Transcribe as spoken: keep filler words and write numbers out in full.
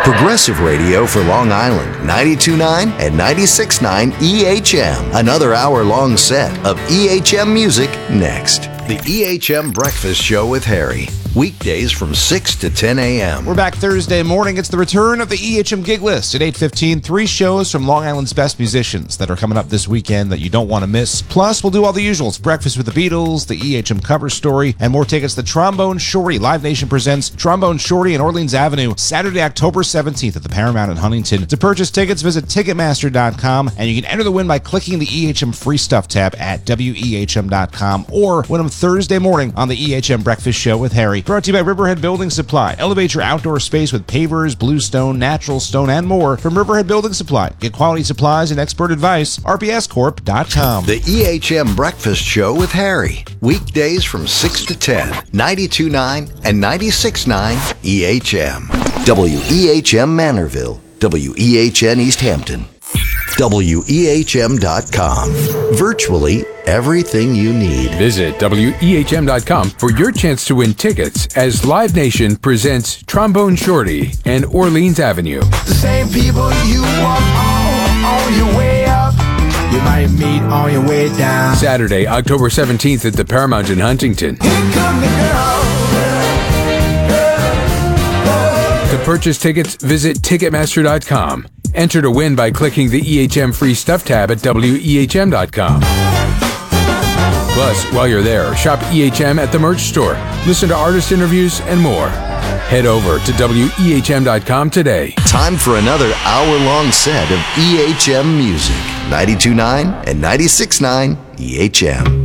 Progressive radio for Long Island, ninety-two point nine and ninety-six point nine E H M. Another hour-long set of E H M music next. The E H M Breakfast Show with Harry. Weekdays from six to ten a.m. We're back Thursday morning. It's the return of the E H M Gig List at eight fifteen. Three shows from Long Island's best musicians that are coming up this weekend that you don't want to miss. Plus, we'll do all the usuals. Breakfast with the Beatles, the E H M cover story, and more tickets to Trombone Shorty. Live Nation presents Trombone Shorty in Orleans Avenue, Saturday, October seventeenth at the Paramount in Huntington. To purchase tickets, visit Ticketmaster dot com, and you can enter the win by clicking the E H M Free Stuff tab at W E H M dot com or win them Thursday morning on the E H M Breakfast Show with Harry. Brought to you by Riverhead Building Supply. Elevate your outdoor space with pavers, bluestone, natural stone, and more from Riverhead Building Supply. Get quality supplies and expert advice. R P S Corp dot com. The E H M Breakfast Show with Harry. Weekdays from six to ten. ninety-two point nine and ninety-six point nine E H M. W E H M Manorville. W E H N East Hampton. W E H M dot com. Virtually everything you need. Visit W E H M dot com for your chance to win tickets as Live Nation presents Trombone Shorty and Orleans Avenue. The same people you walk on, on your way up, you might meet on your way down. Saturday, October seventeenth at the Paramount in Huntington. Here come the girl. To purchase tickets, visit Ticketmaster dot com. Enter to win by clicking the E H M Free Stuff tab at W E H M dot com. Plus, while you're there, shop E H M at the merch store, listen to artist interviews, and more. Head over to W E H M dot com today. Time for another hour-long set of E H M music. ninety-two point nine and ninety-six point nine E H M.